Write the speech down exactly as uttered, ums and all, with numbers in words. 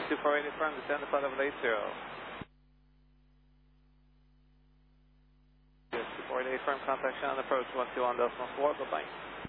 two four eight affirm, descend to flight level eight zero. Yes, two four eight affirm, contact Shannon approach one two one decimal four, bye bye.